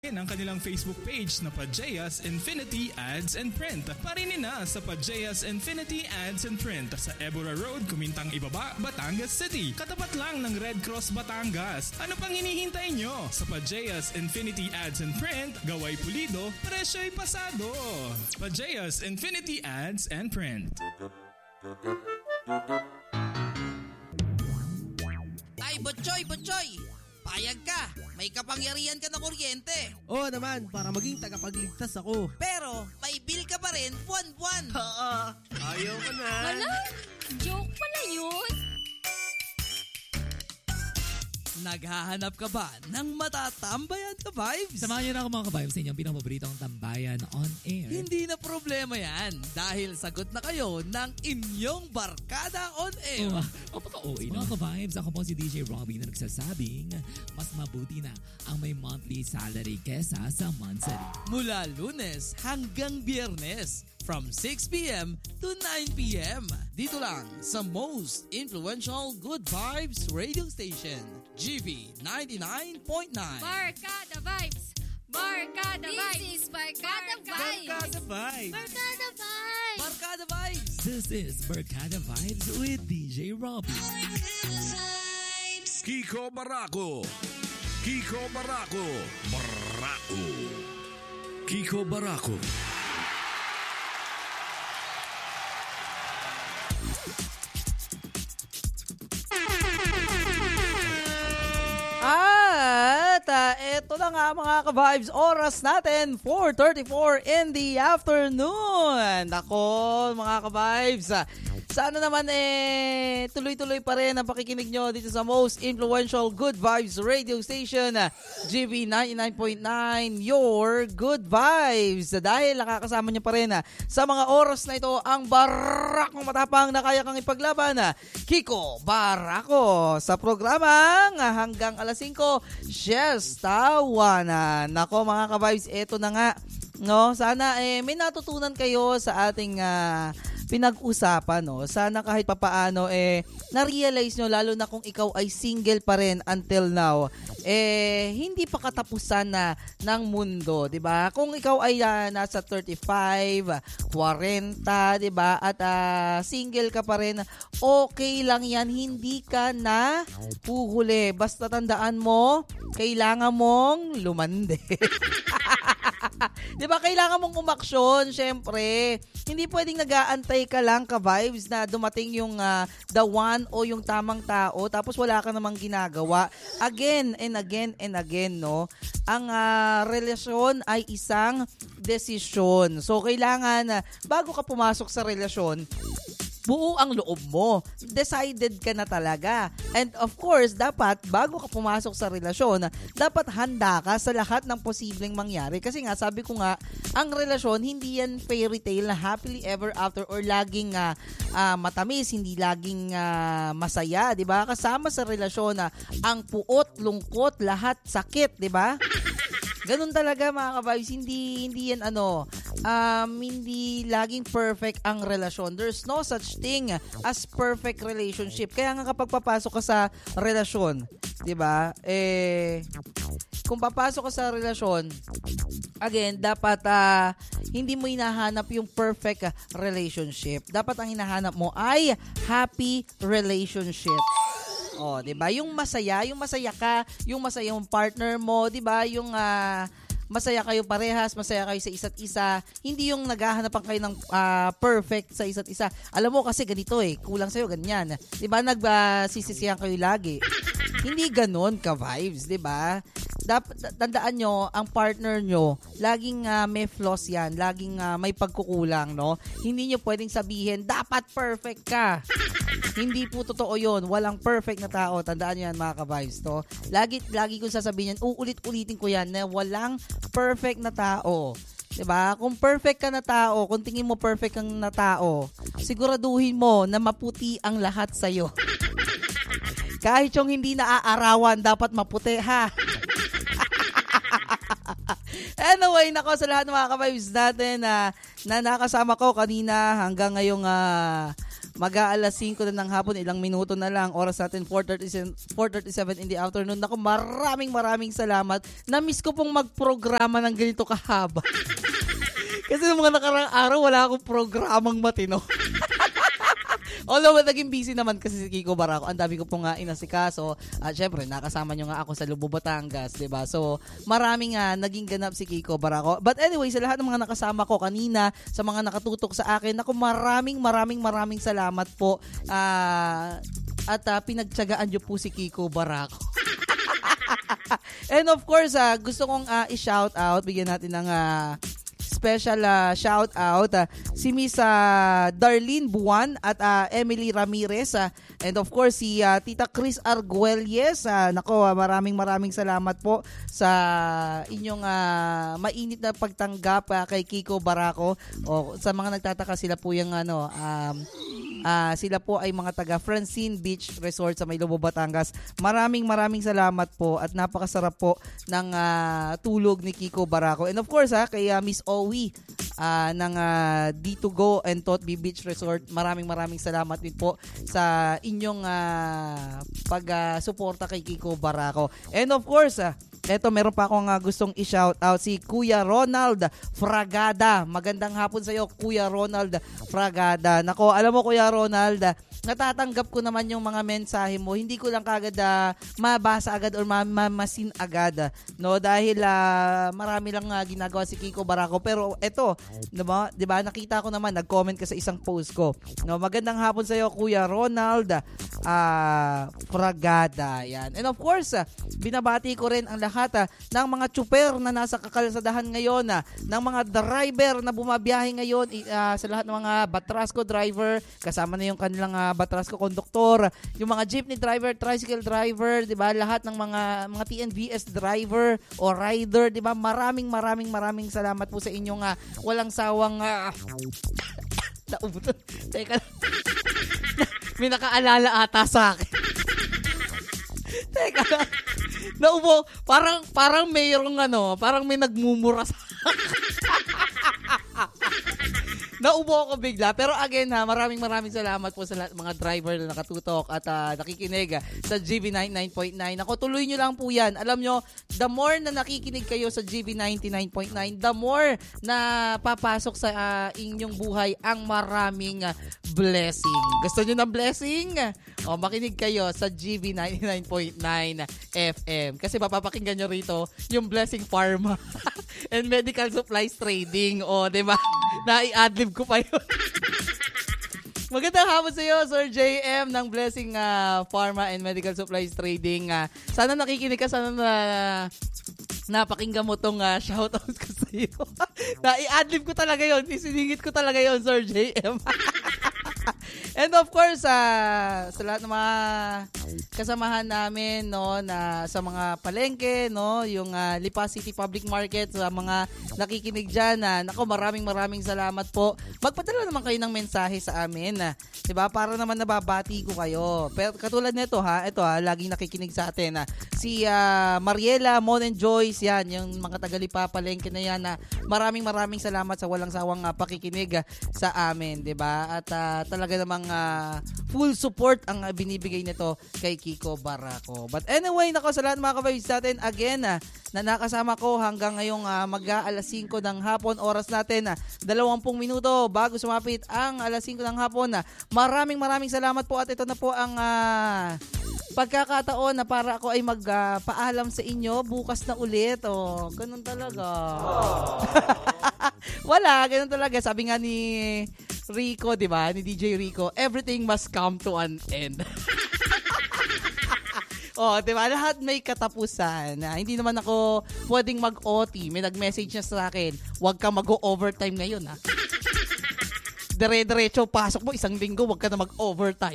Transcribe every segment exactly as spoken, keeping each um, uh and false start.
ang kanilang Facebook page na Pajayas Infinity Ads and Print. Parinin na sa Pajayas Infinity Ads and Print sa Ebora Road, Kumintang Ibaba, Batangas City. Katapat lang ng Red Cross Batangas. Ano pang hinihintay nyo? Sa Pajayas Infinity Ads and Print, gaway pulido, presyo'y pasado. Pajayas Infinity Ads and Print. Ay, Butchoy, Butchoy! Payag ka! May kapangyarihan ka na kuryente! Oo naman, para maging tagapagligtas ako. Pero, may bill ka pa rin buwan-buwan! Oo, ayaw ka na. Hala, joke pala yun. Naghahanap ka ba ng matatambayan ka vibes? Samahan niyo na ako mga ka-vibes sa inyong pinakapaboritong tambayan on air. Hindi na problema yan dahil sagot na kayo ng inyong barkada on air. Oh, oh, paka-O A mga ka-vibes. Ako po si D J Robbie na nagsasabing mas mabuti na ang may monthly salary kesa sa monthly. Mula Lunes hanggang Biyernes from six p.m. to nine p.m. Dito lang sa most influential Good Vibes radio station, G V ninety-nine point nine. Barkada Vibes! Barkada Vibes! This is Barkada Vibes! Barkada Vibes! Barkada Vibes! Barkada Vibes! This is Barkada Vibes with D J Robbie. Kiko Barako. Kiko Barako. Barako. Kiko Barako. At uh, eto na nga mga ka-vibes, oras natin, four thirty-four in the afternoon. Ako mga ka-vibes, uh, sana naman eh tuloy-tuloy pa rin ang pakikinig nyo dito sa most influential Good Vibes radio station, uh, G V ninety-nine point nine, your Good Vibes. Dahil nakakasama nyo pa rin uh, sa mga oras na ito ang barakong matapang na kaya kang ipaglaban, uh, Kiko Barako, sa programang uh, hanggang alas singko, Yes, tawanan. Nako mga ka-vibes, eto na nga. No, sana eh may natutunan kayo sa ating uh, pinag-usapan, no. Sana kahit papaano eh na-realize nyo, lalo na kung ikaw ay single pa rin until now, eh hindi pa katapusan na ng mundo, 'di ba? Kung ikaw ay uh, nasa thirty-five, forty, 'di ba? At uh, single ka pa rin, okay lang 'yan, hindi ka na puhuli. Basta tandaan mo, kailangan mong lumande. 'Di ba? Kailangan mong umaksyon, syempre. Hindi pwedeng nag-aantay ka lang ka-vibes na dumating yung uh, the one o yung tamang tao tapos wala ka namang ginagawa. Again and again and again, no? Ang uh, relasyon ay isang desisyon. So, kailangan uh, bago ka pumasok sa relasyon, buo ang loob mo. Decided ka na talaga. And of course, dapat bago ka pumasok sa relasyon, dapat handa ka sa lahat ng posibleng mangyari. Kasi nga, sabi ko nga, ang relasyon, hindi yan fairy tale na happily ever after or laging uh, uh, matamis, hindi laging uh, masaya, di ba? Kasama sa relasyon na uh, ang puot, lungkot, lahat sakit, di ba? Ganun talaga mga ka-vibes, hindi, hindi yan ano, um, hindi laging perfect ang relasyon. There's no such thing as perfect relationship. Kaya nga kapag papasok ka sa relasyon, di ba, eh, kung papasok ka sa relasyon, again, dapat uh, hindi mo hinahanap yung perfect uh, relationship. Dapat ang hinahanap mo ay happy relationship. Oh, 'di ba? Yung masaya, yung masaya ka, yung masaya yung partner mo, 'di ba? Yung uh, masaya kayo parehas, masaya kayo sa isa't isa. Hindi yung naghahanapan kayo ng uh, perfect sa isa't isa. Alam mo kasi ganito eh, kulang sa'yo ganyan. 'Di ba? Nagsisisihan uh, kayo lagi. Hindi ganoon ka vibes, 'di ba? Dapat tandaan nyo, ang partner nyo, laging uh, may flaws yan, laging uh, may pagkukulang, no? Hindi nyo pwedeng sabihin, dapat perfect ka. Hindi po totoo yun. Walang perfect na tao. Tandaan nyo yan, mga ka-vibes, to. Lagi, lagi ko sasabihin yan, uulit-ulitin ko yan, na walang perfect na tao. Diba? Kung perfect ka na tao, kung tingin mo perfect kang na tao, siguraduhin mo na maputi ang lahat sa'yo. Kahit yung hindi naaarawan, dapat maputi, ha? Anyway, nako sa lahat ng mga ka-vibes natin uh, na nakasama ko kanina hanggang ngayong uh, Mag-aalas singko na ng hapon, ilang minuto na lang. Oras natin four thirty-seven in the afternoon. Naku, maraming maraming salamat. Na-miss ko pong magprograma ng ganito kahaba. Kasi ng mga nakarang araw, wala akong programang matino. Although, naging busy naman kasi si Kiko Barako. Ang dami ko pong uh, inasikaso. At uh, syempre, nakasama nyo nga ako sa Lubo, Batangas, diba? So, maraming uh, naging ganap si Kiko Barako. But anyway, sa lahat ng mga nakasama ko kanina, sa mga nakatutok sa akin, ako maraming, maraming, maraming salamat po. Uh, at uh, pinagtsagaan nyo po si Kiko Barako. And of course, uh, gusto kong uh, i-shout out, bigyan natin ng uh, special uh, shout out uh, si Miss uh, Darlene Buwan at uh, Emily Ramirez uh, and of course si uh, Tita Chris Arguelles. Uh, nako, uh, maraming maraming salamat po sa inyong uh, mainit na pagtanggap uh, kay Kiko Barako. O sa mga nagtataka, sila po yung ano um Uh, sila po ay mga taga Francine Beach Resort sa May Lobo, Batangas. Maraming maraming salamat po at napakasarap po ng uh, tulog ni Kiko Barako. And of course, ha, kay uh, Miss Owie uh, ng uh, D two Go and Totby Beach Resort. Maraming maraming salamat din po sa inyong uh, pag-suporta uh, kay Kiko Barako. And of course, uh, eto, meron pa akong uh, gustong i-shout out si Kuya Ronald Fragada. Magandang hapon sa iyo, Kuya Ronald Fragada. Nako, alam mo Kuya Ronald, natatanggap ko naman yung mga mensahe mo. Hindi ko lang kagad uh, mabasa agad or mamasin agad. No, dahil uh, marami lang uh, ginagawa si Kiko Barako. Pero eto, diba, diba, nakita ko naman, nag-comment ka sa isang post ko. No, magandang hapon sa iyo, Kuya Ronald uh, Fragada. Yan. And of course, uh, binabati ko rin ang lahat uh, ng mga tsuper na nasa kakalsadahan ngayon, uh, ng mga driver na bumabiyahe ngayon, uh, sa lahat ng mga Batrasco driver, kasama na yung kanilang uh, Batrasco konduktor, yung mga jeepney driver, tricycle driver, 'di ba? Lahat ng mga mga T N V S driver o rider, 'di ba? Maraming maraming maraming salamat po sa inyong uh, walang sawang uh, naubutan. Teka. May nakaalala ata sa akin. Teka. Naubo, parang parang mayroong ano, parang may nagmumura sa Naubo ako bigla. Pero again ha, maraming maraming salamat po sa lahat, mga driver na nakatutok at uh, nakikinig uh, sa G B ninety-nine point nine. Ako, tuloy nyo lang po yan. Alam nyo, the more na nakikinig kayo sa G B ninety-nine point nine, the more na papasok sa uh, inyong buhay ang maraming uh, blessing. Gusto nyo ng blessing? O, makinig kayo sa G B ninety-nine point nine F M. Kasi mapapakinggan nyo rito yung Blessing Pharma and Medical Supplies Trading. O, diba? Na-i-adlib ko pa yun. Magandang hapon sa iyo, Sir J M ng Blessing uh, Pharma and Medical Supplies Trading. Uh, sana nakikinig ka, sana na napakinggan mo tong uh, shoutout ko sa iyo. Na-i-adlib ko talaga yun. Isiningit ko talaga yun, Sir J M. And of course, uh, sa lahat ng mga kasamahan namin, no, na sa mga palengke, no, yung uh, Lipa City Public Market, sa mga nakikinig dyan, uh, nako, maraming maraming salamat po. Magpadala naman kayo ng mensahe sa amin, uh, diba? Para naman nababati ko kayo. Pero katulad nito ha, ito ha, laging nakikinig sa atin, uh, si uh, Mariela, Mon and Joyce, yan, yung mga taga-Lipa palengke na yan, uh, maraming maraming salamat sa walang sawang uh, pakikinig uh, sa amin, diba? At uh, talaga namang uh, full support ang uh, binibigay nito kay Kiko Barako. But anyway, nako, sa lahat ng mga ka-vibes natin, again, uh, na nakasama ko hanggang ngayong uh, mag-aalas singko ng hapon, oras natin, uh, dalawampung minuto bago sumapit ang alas singko ng hapon. Uh, maraming maraming salamat po at ito na po ang uh, pagkakataon na para ako ay magpaalam uh, sa inyo. Bukas na ulit. Oh, ganun talaga. Wala, ganun talaga. Sabi nga ni Rico, di ba? Ni D J Rico, everything must come to an end. Oh, di ba? Lahat may katapusan. Ah, hindi naman ako pwedeng mag-O T. May nag-message na sa akin, huwag ka mag-overtime ngayon, ha? Dire-diretso, pasok mo isang linggo, huwag ka na mag-overtime.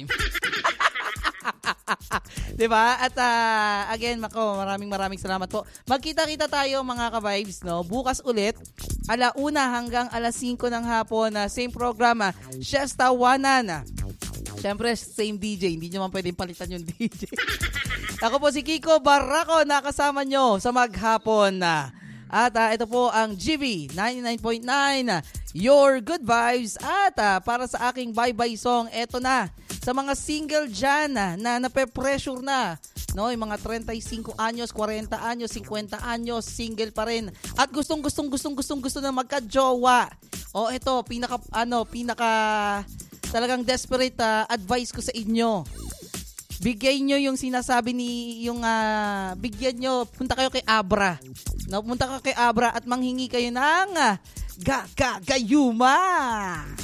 Diba? At uh, again, mako, maraming maraming salamat po. Magkita-kita tayo mga ka-vibes, no? Bukas ulit, alauna hanggang alas singko ng hapon na uh, same programa, Shesta Wanan. Siyempre, same D J. Hindi nyo man pwedeng palitan yung D J. Ako po si Kiko Barako, nakasama nyo sa maghapon na. At uh, ito po ang G V ninety-nine point nine, Your Good Vibes. At uh, para sa aking bye-bye song, eto na. Sa mga single dyan na, na nape-pressure na, no, yung mga thirty-five anyos, forty anyos, fifty anyos, single pa rin. At gustong gustong gustong gustong gusto na magka-jowa. O ito, pinaka ano, pinaka talagang desperate uh, advice ko sa inyo. Bigay nyo yung sinasabi ni yung uh, bigyan nyo, punta kayo kay Abra. No, punta kayo kay Abra at manghingi kayo ng uh, ga-ga-gayuma.